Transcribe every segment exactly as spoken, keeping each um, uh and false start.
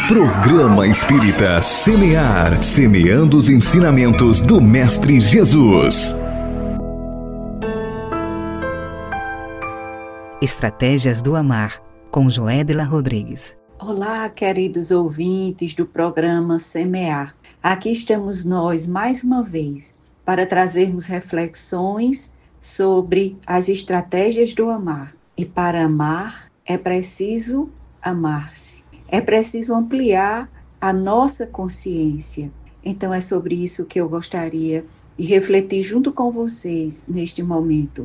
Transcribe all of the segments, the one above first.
Programa Espírita Semear, semeando os ensinamentos do Mestre Jesus. Estratégias do Amar, com Joédila Rodrigues. Olá, queridos ouvintes do programa Semear. Aqui estamos nós mais uma vez para trazermos reflexões sobre as estratégias do amar. E para amar é preciso amar-se. É preciso ampliar a nossa consciência. Então é sobre isso que eu gostaria de refletir junto com vocês neste momento.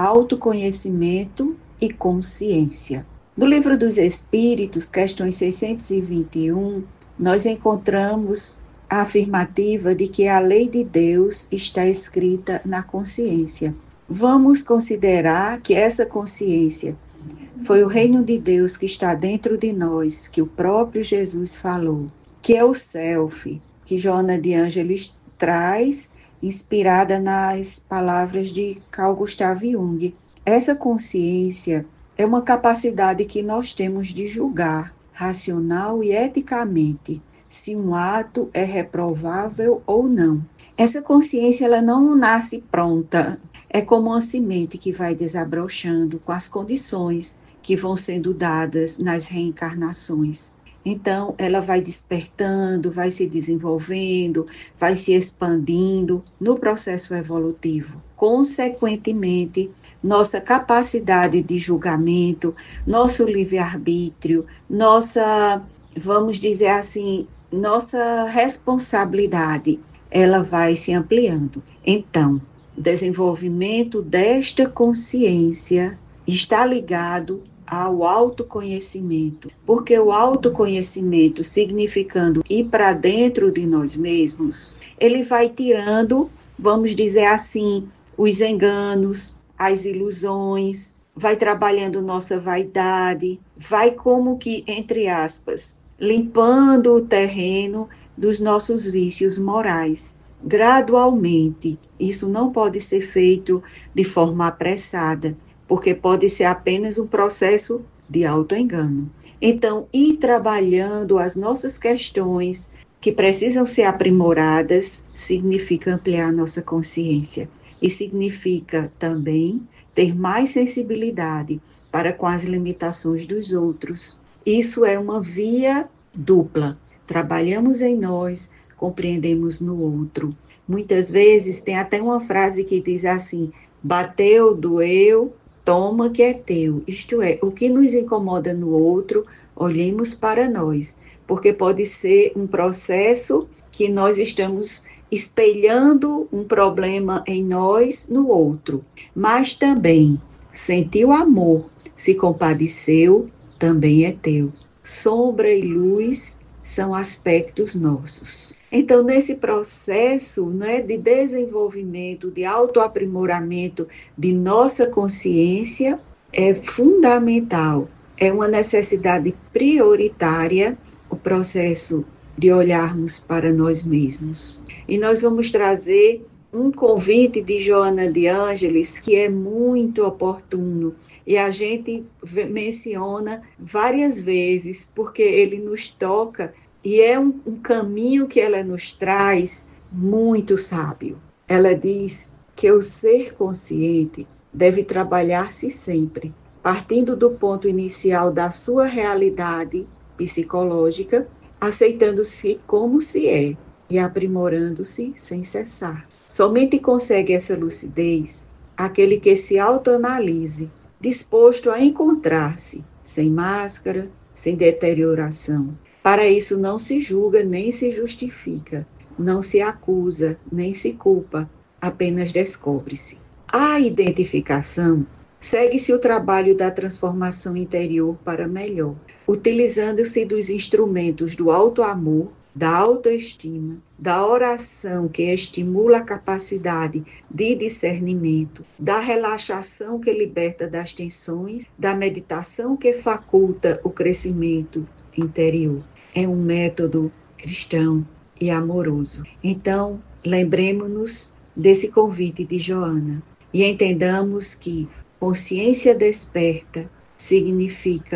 Autoconhecimento e consciência. No Livro dos Espíritos, questões seiscentos e vinte e um, nós encontramos a afirmativa de que a lei de Deus está escrita na consciência. Vamos considerar que essa consciência foi o reino de Deus que está dentro de nós, que o próprio Jesus falou, que é o self, que Joana de Ângeles traz, inspirada nas palavras de Carl Gustav Jung. Essa consciência é uma capacidade que nós temos de julgar, racional e eticamente, se um ato é reprovável ou não. Essa consciência ela não nasce pronta, é como uma semente que vai desabrochando com as condições que vão sendo dadas nas reencarnações. Então, ela vai despertando, vai se desenvolvendo, vai se expandindo no processo evolutivo. Consequentemente, nossa capacidade de julgamento, nosso livre-arbítrio, nossa, vamos dizer assim, nossa responsabilidade, ela vai se ampliando. Então, o desenvolvimento desta consciência está ligado ao autoconhecimento, porque o autoconhecimento, significando ir para dentro de nós mesmos, ele vai tirando, vamos dizer assim, os enganos, as ilusões, vai trabalhando nossa vaidade, vai como que, entre aspas, limpando o terreno dos nossos vícios morais, gradualmente. Isso não pode ser feito de forma apressada, porque pode ser apenas um processo de autoengano. Então, ir trabalhando as nossas questões que precisam ser aprimoradas significa ampliar a nossa consciência e significa também ter mais sensibilidade para com as limitações dos outros. Isso é uma via dupla. Trabalhamos em nós, compreendemos no outro. Muitas vezes tem até uma frase que diz assim: bateu, doeu, toma que é teu. Isto é, o que nos incomoda no outro, olhemos para nós, porque pode ser um processo que nós estamos espelhando um problema em nós no outro. Mas também, sentiu amor, se compadeceu, também é teu. Sombra e luz são aspectos nossos. Então, nesse processo, né, de desenvolvimento, de autoaprimoramento de nossa consciência, é fundamental, é uma necessidade prioritária o processo de olharmos para nós mesmos. E nós vamos trazer um convite de Joana de Ângeles que é muito oportuno. E a gente menciona várias vezes, porque ele nos toca. E é um, um caminho que ela nos traz muito sábio. Ela diz que o ser consciente deve trabalhar-se sempre, partindo do ponto inicial da sua realidade psicológica, aceitando-se como se é e aprimorando-se sem cessar. Somente consegue essa lucidez aquele que se autoanalise, disposto a encontrar-se, sem máscara, sem deterioração. Para isso não se julga nem se justifica, não se acusa nem se culpa, apenas descobre-se. A identificação segue-se o trabalho da transformação interior para melhor, utilizando-se dos instrumentos do autoamor, da autoestima, da oração que estimula a capacidade de discernimento, da relaxação que liberta das tensões, da meditação que faculta o crescimento interior. É um método cristão e amoroso. Então, lembremos-nos desse convite de Joana e entendamos que consciência desperta significa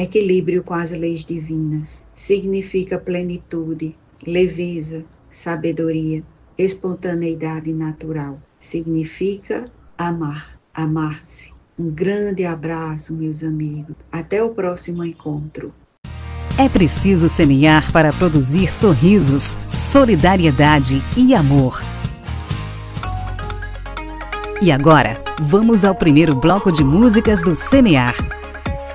equilíbrio com as leis divinas. Significa plenitude, leveza, sabedoria, espontaneidade natural. Significa amar, amar-se. Um grande abraço, meus amigos. Até o próximo encontro. É preciso semear para produzir sorrisos, solidariedade e amor. E agora, vamos ao primeiro bloco de músicas do Semear.